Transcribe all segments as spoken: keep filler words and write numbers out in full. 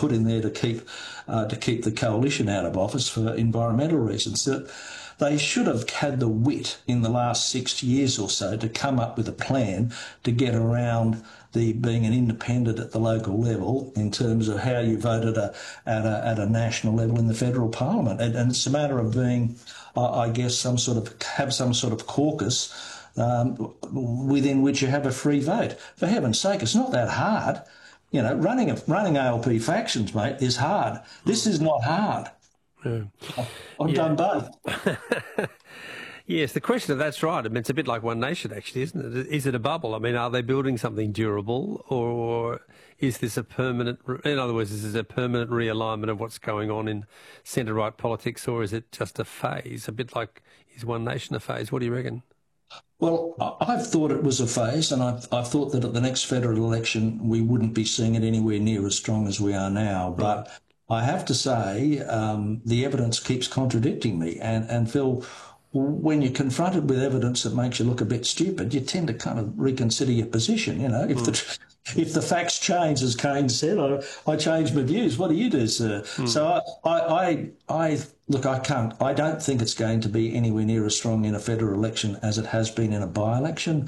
put in there to keep uh, to keep the coalition out of office for environmental reasons. That they should have had the wit in the last six years or so to come up with a plan to get around the being an independent at the local level in terms of how you voted a, at, a, at a national level in the federal parliament. And, and it's a matter of being, I, I guess, some sort of have some sort of caucus um, within which you have a free vote. For heaven's sake, it's not that hard. You know, running a, running A L P factions, mate, is hard. This is not hard. Yeah. I've yeah. done both. Yes, the question of that's right. I mean, it's a bit like One Nation, actually, isn't it? Is it a bubble? I mean, are they building something durable, or is this a permanent? In other words, is this a permanent realignment of what's going on in centre-right politics, or is it just a phase? A bit like, is One Nation a phase? What do you reckon? Well, I've thought it was a phase, and I've, I've thought that at the next federal election we wouldn't be seeing it anywhere near as strong as we are now. But I have to say, um, the evidence keeps contradicting me, and and Phil, when you're confronted with evidence that makes you look a bit stupid, you tend to kind of reconsider your position. You know, if mm. the if the facts change, as Kane said, I, I change my views. What do you do, sir? Mm. So I, I, I, I look, I can't. I don't think it's going to be anywhere near as strong in a federal election as it has been in a by-election,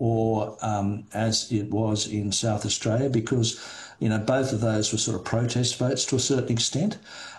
or um, as it was in South Australia, because you know both of those were sort of protest votes to a certain extent.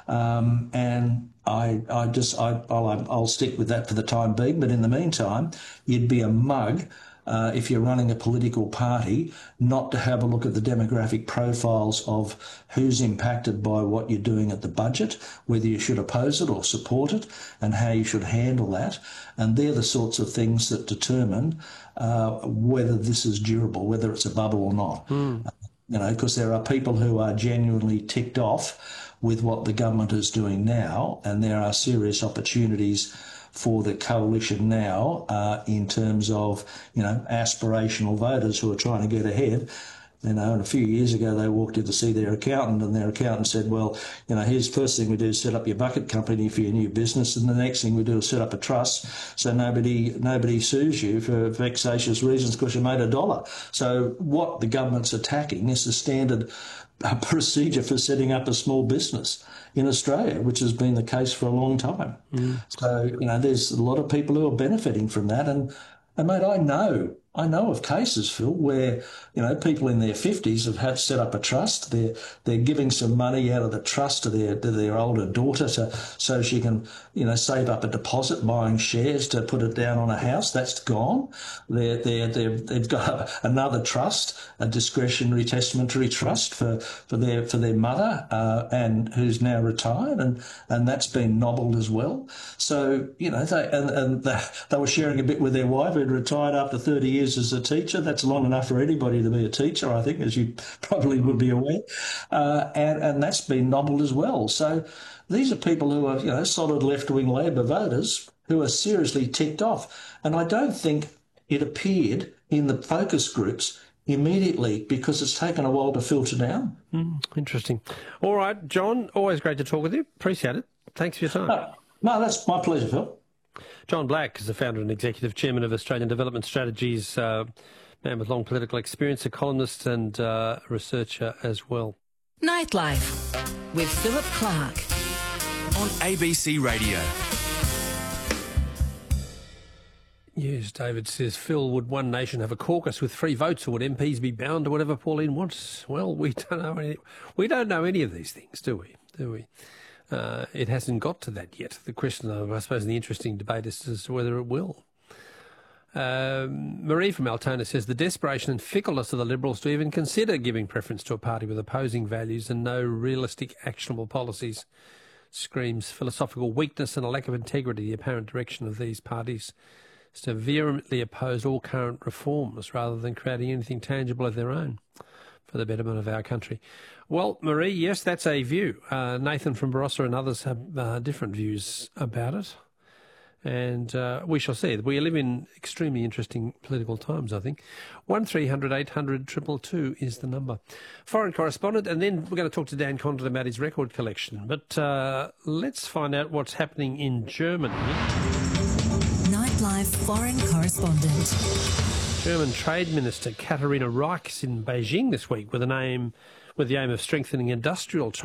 Um, and I, I just, I, I'll, I'll stick with that for the time being. But in the meantime, you'd be a mug uh, if you're running a political party not to have a look at the demographic profiles of who's impacted by what you're doing at the budget, whether you should oppose it or support it, and how you should handle that. And they're the sorts of things that determine uh, whether this is durable, whether it's a bubble or not. Mm. Uh, you know, because there are people who are genuinely ticked off with what the government is doing now, and there are serious opportunities for the coalition now uh, in terms of, you know, aspirational voters who are trying to get ahead. You know, and a few years ago they walked in to see their accountant, and their accountant said, well, you know, here's the first thing we do is set up your bucket company for your new business, and the next thing we do is set up a trust so nobody nobody sues you for vexatious reasons because you made a dollar. So what the government's attacking is the standard uh, procedure for setting up a small business in Australia, which has been the case for a long time. Mm. So, you know, there's a lot of people who are benefiting from that. And, and mate, I know I know of cases, Phil, where, you know, people in their fifties have had set up a trust. They're they're giving some money out of the trust to their to their older daughter to so she can, you know, save up a deposit, buying shares to put it down on a house. That's gone. They're they're they've they've got another trust, a discretionary testamentary trust for for their for their mother, uh, and who's now retired, and and that's been nobbled as well. So, you know, they and and they, they were sharing a bit with their wife who'd retired after thirty years as a teacher. That's long enough for anybody to be a teacher, I think, as you probably would be aware. Uh, and, and that's been nobbled as well. So these are people who are, you know, solid left-wing Labor voters who are seriously ticked off. And I don't think it appeared in the focus groups immediately because it's taken a while to filter down. Mm, interesting. All right, John, always great to talk with you. Appreciate it. Thanks for your time. No, no that's my pleasure, Phil. John Black is the founder and executive chairman of Australian Development Strategies, uh, man with long political experience, a columnist and uh, researcher as well. Nightlife with Philip Clark on A B C Radio. Yes, David says, Phil, would One Nation have a caucus with three votes, or would M Ps be bound to whatever Pauline wants? Well, we don't know any, we don't know any of these things, do we? Do we? Uh, it hasn't got to that yet. The question, of, I suppose, the interesting debate is as to whether it will. Um, Marie from Altona says, the desperation and fickleness of the Liberals to even consider giving preference to a party with opposing values and no realistic, actionable policies screams philosophical weakness and a lack of integrity. The apparent direction of these parties is to vehemently oppose all current reforms rather than creating anything tangible of their own for the betterment of our country. Well, Marie, yes, that's a view. Uh, Nathan from Barossa and others have uh, different views about it. And uh, we shall see. We live in extremely interesting political times, I think. one three hundred eight hundred two two two is the number. Foreign correspondent, and then we're going to talk to Dan Condon about his record collection. But uh, let's find out what's happening in Germany. Nightlife foreign correspondent. German Trade Minister Katharina Reich is in Beijing this week with an aim, with the aim of strengthening industrial trade.